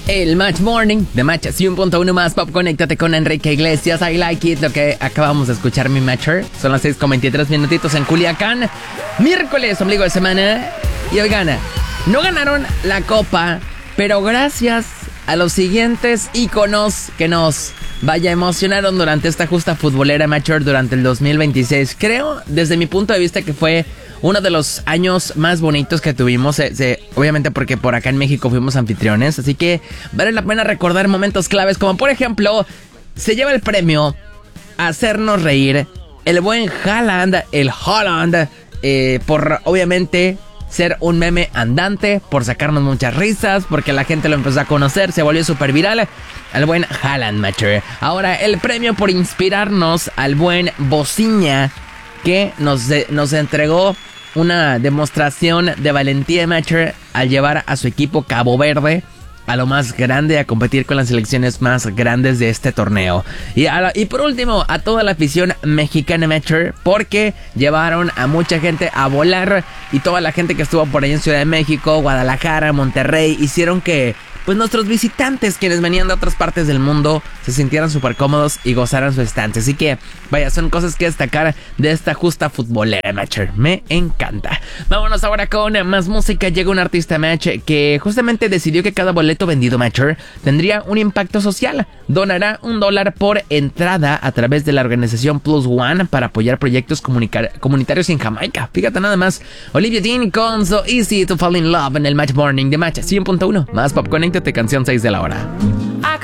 El Match Morning de Match 100.1 más Pop. Conéctate con Enrique Iglesias. I like it. Lo que acabamos de escuchar, mi Matcher. Son las 6:23 minutitos en Culiacán. Miércoles, ombligo de semana. Y oigan, no ganaron la copa, pero gracias a los siguientes íconos que nos emocionaron durante esta justa futbolera, Matcher, durante el 2026. Creo, desde mi punto de vista, que fue uno de los años más bonitos que tuvimos, obviamente porque por acá en México fuimos anfitriones, así que vale la pena recordar momentos claves, como por ejemplo, se lleva el premio a hacernos reír el buen Haaland, por obviamente ser un meme andante, por sacarnos muchas risas, porque la gente lo empezó a conocer, se volvió súper viral, al buen Haaland, Matcher. Ahora, el premio por inspirarnos al buen Bociña, que nos entregó una demostración de valentía, Matcher, al llevar a su equipo Cabo Verde a lo más grande, a competir con las selecciones más grandes de este torneo. Y por último, a toda la afición mexicana, Matcher, porque llevaron a mucha gente a volar, y toda la gente que estuvo por ahí en Ciudad de México, Guadalajara, Monterrey, hicieron que pues nuestros visitantes, quienes venían de otras partes del mundo, se sintieran súper cómodos y gozaran su estancia. Así que, vaya, son cosas que destacar de esta justa futbolera, Matcher. Me encanta. Vámonos ahora con más música. Llega un artista, Match, que justamente decidió que cada boleto vendido, Matcher, tendría un impacto social. Donará $1 por entrada a través de la organización Plus One para apoyar proyectos comunitarios en Jamaica. Fíjate nada más. Olivia Dean con So Easy to Fall in Love en el Match Morning de Match 100.1 más Pop. Conéctate, canción 6 de la hora. I